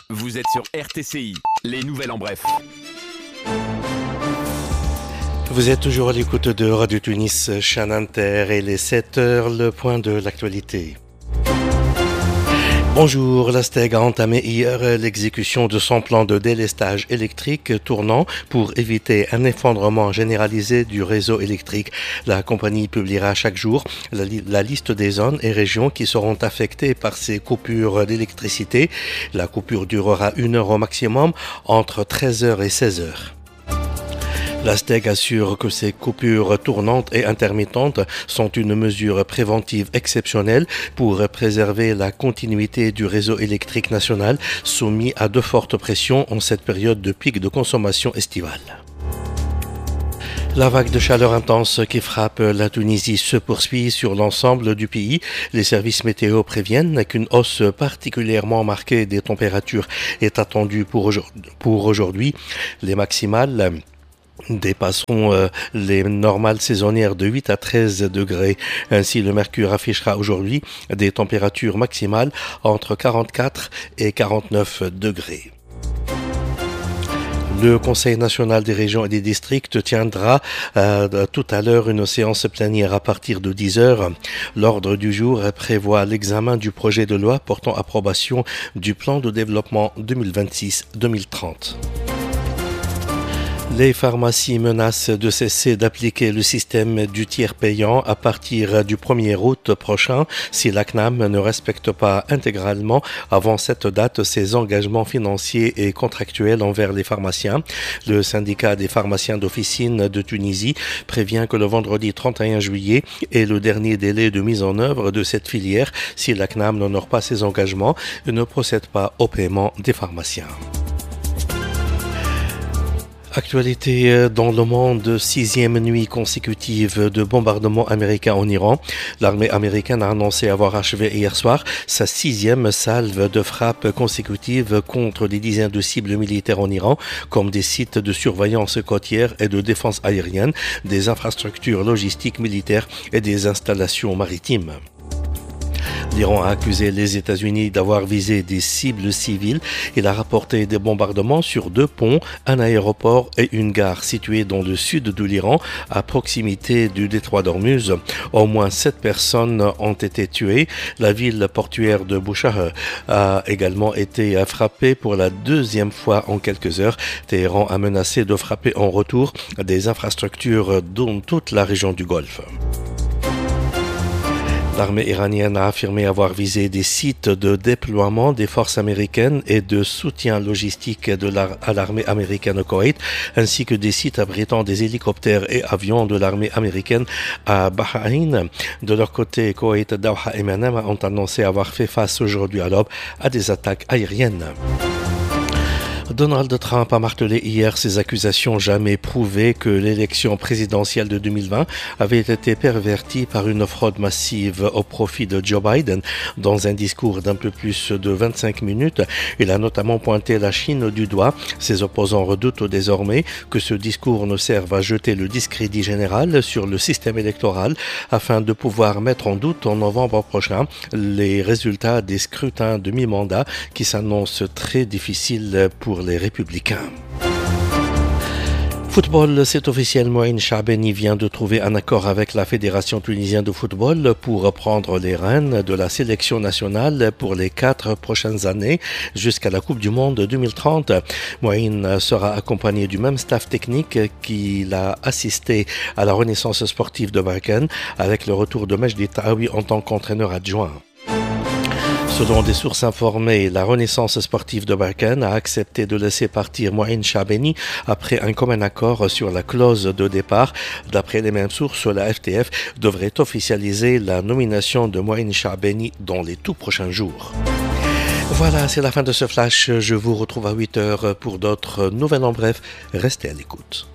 Vous êtes sur RTCI, les nouvelles en bref. Vous êtes toujours à l'écoute de Radio Tunis, chaîne Inter, et les 7 heures, le point de l'actualité. Bonjour, la STEG a entamé hier l'exécution de son plan de délestage électrique tournant pour éviter un effondrement généralisé du réseau électrique. La compagnie publiera chaque jour la liste des zones et régions qui seront affectées par ces coupures d'électricité. La coupure durera 1 heure au maximum, entre 13h et 16h. La STEG assure que ces coupures tournantes et intermittentes sont une mesure préventive exceptionnelle pour préserver la continuité du réseau électrique national soumis à de fortes pressions en cette période de pic de consommation estivale. La vague de chaleur intense qui frappe la Tunisie se poursuit sur l'ensemble du pays. Les services météo préviennent qu'une hausse particulièrement marquée des températures est attendue pour aujourd'hui. Les maximales dépasseront les normales saisonnières de 8 à 13 degrés. Ainsi, le mercure affichera aujourd'hui des températures maximales entre 44 et 49 degrés. Le Conseil national des régions et des districts tiendra tout à l'heure une séance plénière à partir de 10h. L'ordre du jour prévoit l'examen du projet de loi portant approbation du plan de développement 2026-2030. Les pharmacies menacent de cesser d'appliquer le système du tiers payant à partir du 1er août prochain si la CNAM ne respecte pas intégralement avant cette date ses engagements financiers et contractuels envers les pharmaciens. Le syndicat des pharmaciens d'officine de Tunisie prévient que le vendredi 31 juillet est le dernier délai de mise en œuvre de cette filière si la CNAM n'honore pas ses engagements et ne procède pas au paiement des pharmaciens. Actualité dans le monde, 6e nuit consécutive de bombardements américains en Iran. L'armée américaine a annoncé avoir achevé hier soir sa 6e salve de frappes consécutives contre des dizaines de cibles militaires en Iran, comme des sites de surveillance côtière et de défense aérienne, des infrastructures logistiques militaires et des installations maritimes. L'Iran a accusé les États-Unis d'avoir visé des cibles civiles. Il a rapporté des bombardements sur 2 ponts, un aéroport et une gare situés dans le sud de l'Iran, à proximité du détroit d'Ormuz. Au moins 7 personnes ont été tuées. La ville portuaire de Bouchah a également été frappée pour la 2e fois en quelques heures. Téhéran a menacé de frapper en retour des infrastructures dans toute la région du Golfe. L'armée iranienne a affirmé avoir visé des sites de déploiement des forces américaines et de soutien logistique à l'armée américaine au Koweït, ainsi que des sites abritant des hélicoptères et avions de l'armée américaine à Bahreïn. De leur côté, Koweït, Doha et Manama ont annoncé avoir fait face aujourd'hui à l'aube à des attaques aériennes. Donald Trump a martelé hier ses accusations jamais prouvées que l'élection présidentielle de 2020 avait été pervertie par une fraude massive au profit de Joe Biden. Dans un discours d'un peu plus de 25 minutes, il a notamment pointé la Chine du doigt. Ses opposants redoutent désormais que ce discours ne serve à jeter le discrédit général sur le système électoral afin de pouvoir mettre en doute en novembre prochain les résultats des scrutins de mi-mandat qui s'annoncent très difficiles pour les républicains. Football, c'est officiel, Mouine Chahbeni vient de trouver un accord avec la Fédération tunisienne de football pour prendre les rênes de la sélection nationale pour les 4 prochaines années jusqu'à la Coupe du Monde 2030. Mouine sera accompagné du même staff technique qui l'a assisté à la renaissance sportive de Barkhane avec le retour de Majdi Tahawi en tant qu'entraîneur adjoint. Selon des sources informées, la Renaissance sportive de Barkhane a accepté de laisser partir Mouine Chahbeni après un commun accord sur la clause de départ. D'après les mêmes sources, la FTF devrait officialiser la nomination de Mouine Chahbeni dans les tout prochains jours. Voilà, c'est la fin de ce flash. Je vous retrouve à 8h pour d'autres nouvelles en bref. Restez à l'écoute.